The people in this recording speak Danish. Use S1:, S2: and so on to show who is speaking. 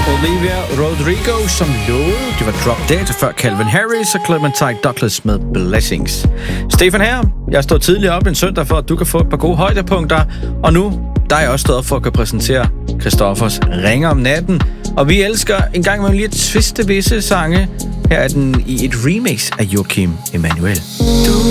S1: Olivia Rodrigo som lovede. Det var Drop Dead før Calvin Harris og Clementine Douglas med Blessings. Stefan her. Jeg står tidligere op en søndag for, at du kan få et par gode højdepunkter. Og nu, der er jeg også stået op for at kunne præsentere Christoffers Ringer om natten. Og vi elsker en gang med lige at tviste visse sange. Her er den i et remix af Joachim Emanuel.